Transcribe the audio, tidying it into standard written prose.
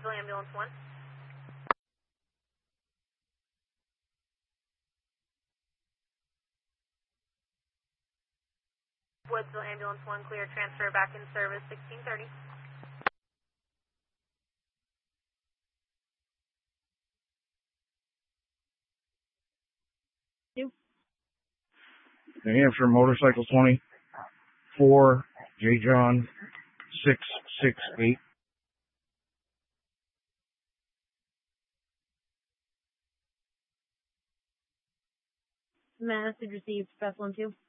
Woodsville Ambulance 1. Woodsville Ambulance 1, clear transfer back in service 1630. New Hampshire Motorcycle 24, J. John 668. Message received, Best 1-2.